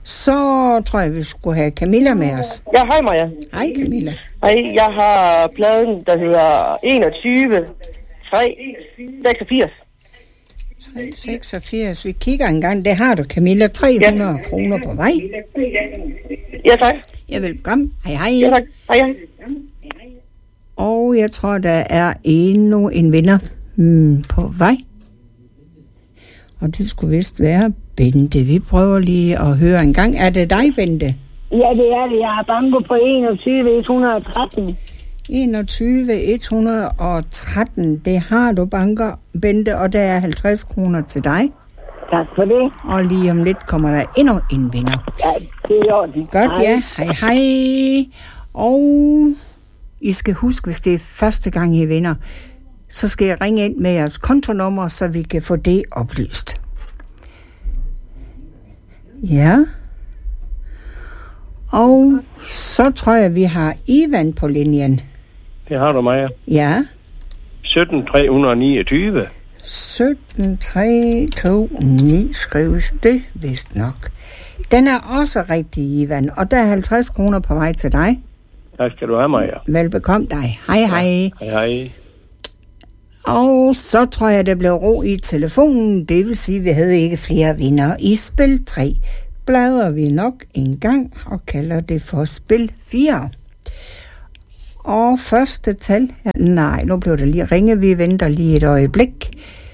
Så tror jeg, vi skulle have Camilla med os. Ja, hej Maja. Hej Camilla. Hej, jeg har pladen, der hedder 21 3 86. 386. Vi kigger en gang. Det har du, Camilla. 300 kroner på vej. Ja, tak. Ja, velkommen. Hej, hej. Ja, tak. Hej, hej. Og jeg tror, der er endnu en vinder på vej. Og det skulle vist være Bente. Vi prøver lige at høre en gang. Er det dig, Bente? Ja, det er det. Jeg har banko på 21 113. 21 113. Det har du, banker, Bente, og der er 50 kroner til dig. Tak for det. Og lige om lidt kommer der endnu en vinder. Ja, det er ordentligt. Godt, ja. Hej, hej. Og I skal huske, hvis det er første gang, I vinder, så skal jeg ringe ind med jeres kontonummer, så vi kan få det oplyst. Ja. Og så tror jeg, vi har Ivan på linjen. Det har du, Maja. Ja. 17329. 17329 skrives det vist nok. Den er også rigtig, Ivan, og der er 50 kroner på vej til dig. Tak skal du have, Maja. Velbekomme dig. Hej, hej. Hej, hej. Og så tror jeg, der blev ro i telefonen. Det vil sige, at vi havde ikke flere vinder i spil 3. Bladrer vi nok en gang og kalder det for spil 4. Og første tal... Nej, nu blev der lige ringet. Vi venter lige et øjeblik.